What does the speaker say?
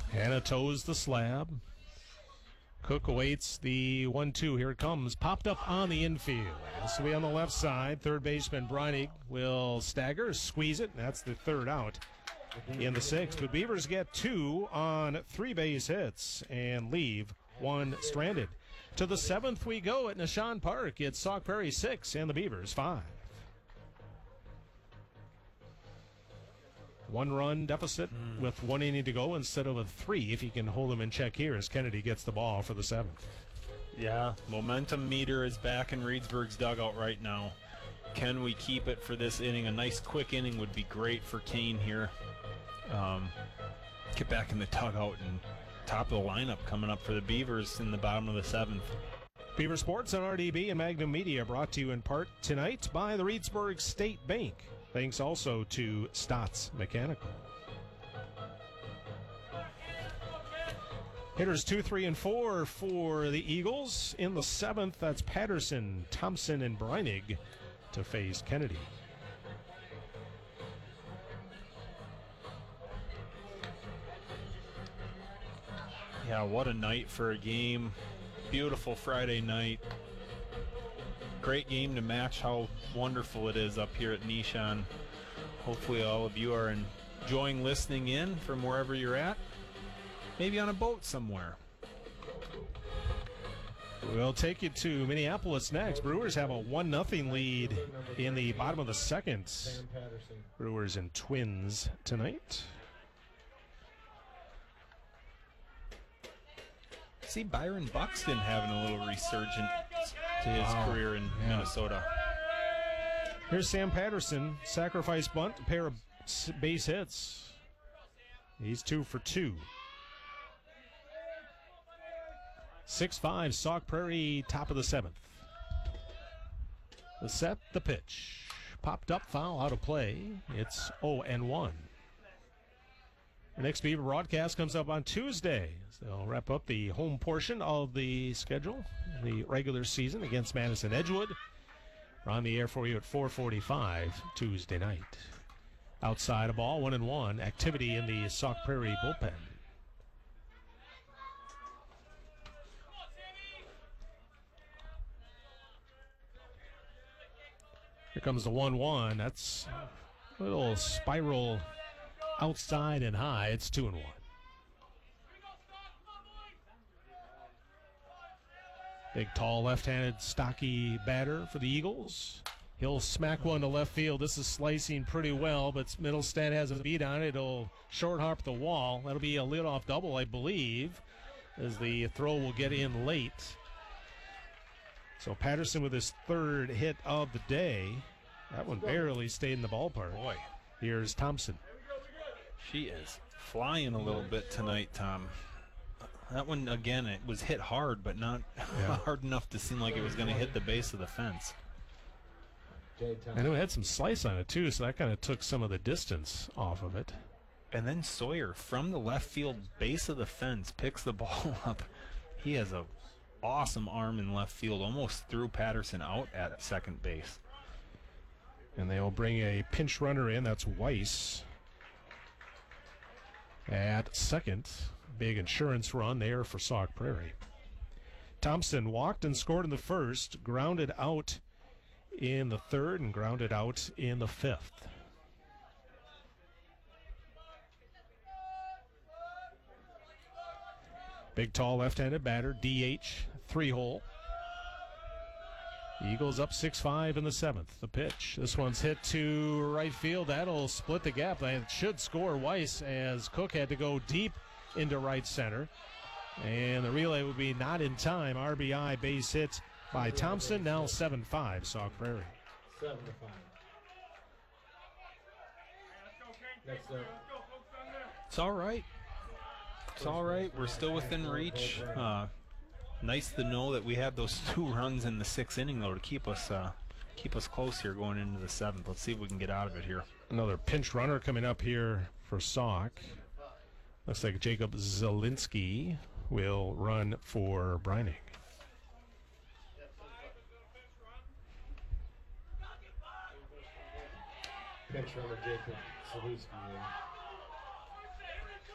Hannah toes the slab. Cook awaits the 1-2. Here it comes. Popped up on the infield. This will be on the left side. Third baseman Breinig will stagger, squeeze it. That's the third out in the sixth. But Beavers get 2 on 3 base hits and leave 1 stranded. To the 7th we go at Nishan Park. It's Sauk Prairie 6 and the Beavers 5. 1-run deficit with 1 inning to go instead of a 3 if you can hold them in check here as Kennedy gets the ball for the 7th. Yeah, momentum meter is back in Reedsburg's dugout right now. Can we keep it for this inning? A nice quick inning would be great for Kane here. Get back in the dugout and top of the lineup coming up for the Beavers in the bottom of the 7th. Beaver Sports on RDB and Magnum Media brought to you in part tonight by the Reedsburg State Bank. Thanks also to Stotts Mechanical. Hitters 2, 3, and 4 for the Eagles. In the 7th, that's Patterson, Thompson, and Breinig to face Kennedy. Yeah, what a night for a game. Beautiful Friday night. Great game to match how wonderful it is up here at Nishan. Hopefully all of you are enjoying listening in from wherever you're at. Maybe on a boat somewhere. We'll take you to Minneapolis next. Brewers have a 1-0 lead in the bottom of the second. Brewers and Twins tonight. See Byron Buxton having a little resurgence to his career in Minnesota. Here's Sam Patterson, sacrifice bunt, a pair of base hits. He's 2 for 2. 6-5, Sauk Prairie, top of the 7th. The set, the pitch. Popped up, foul, out of play. It's 0-1. The next Beaver broadcast comes up on Tuesday. So they'll wrap up the home portion of the schedule, the regular season against Madison Edgewood. We're on the air for you at 4:45 Tuesday night. Outside a ball, 1-1. Activity in the Sauk Prairie bullpen. Here comes the 1-1. That's a little spiral outside and high. It's 2-1. Big, tall, left-handed, stocky batter for the Eagles. He'll smack one to left field. This is slicing pretty well, but Middlestead has a beat on it. It'll short harp the wall. That'll be a leadoff double, I believe, as the throw will get in late. So Patterson with his 3rd hit of the day. That one barely stayed in the ballpark. Boy. Here's Thompson. She is flying a little bit tonight, Tom. That one, again, it was hit hard, but not hard enough to seem like it was going to hit the base of the fence. I know it had some slice on it, too, so that kind of took some of the distance off of it. And then Sawyer, from the left field base of the fence, picks the ball up. He has a awesome arm in left field, almost threw Patterson out at second base. And they'll bring a pinch runner in. That's Weiss at second. Big insurance run there for Sauk Prairie. Thompson walked and scored in the first, grounded out in the 3rd, and grounded out in the 5th. Big, tall, left-handed batter, DH, 3-hole. Eagles up 6-5 in the 7th. The pitch. This one's hit to right field. That'll split the gap. It should score Weiss as Cook had to go deep into right center. And the relay would be not in time. RBI base hit by Thompson. Now 7-5, Sauk Prairie. 7-5. Next up. It's all right. It's all right. We're still within reach. Nice to know that we had those 2 runs in the 6th inning, though, to keep us close here going into the 7th. Let's see if we can get out of it here. Another pinch runner coming up here for Sauk. Looks like Jacob Zielinski will run for Breinig. Pinch runner Jacob Zielinski.